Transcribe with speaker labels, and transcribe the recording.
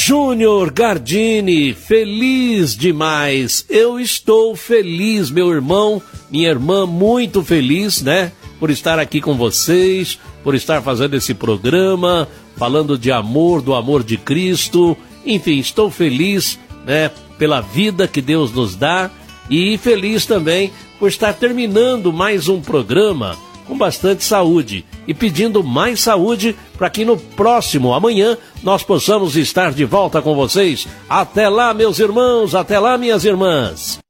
Speaker 1: Júnior Gardini, feliz demais. Eu estou feliz, meu irmão, minha irmã, muito feliz, né? Por estar aqui com vocês, por estar fazendo esse programa, falando de amor, do amor de Cristo. Enfim, estou feliz, né, pela vida que Deus nos dá e feliz também por estar terminando mais um programa com bastante saúde e pedindo mais saúde para que no próximo, amanhã, nós possamos estar de volta com vocês. Até lá, meus irmãos, até lá, minhas irmãs.